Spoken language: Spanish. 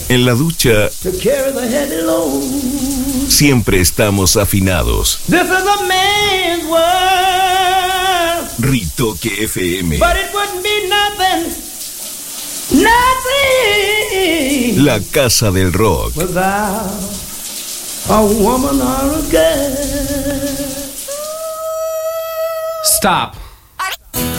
En la ducha siempre estamos afinados. This is a man's world. Ritoque FM. But it wouldn't be nothing. La casa del rock. Without a woman or a girl. Stop.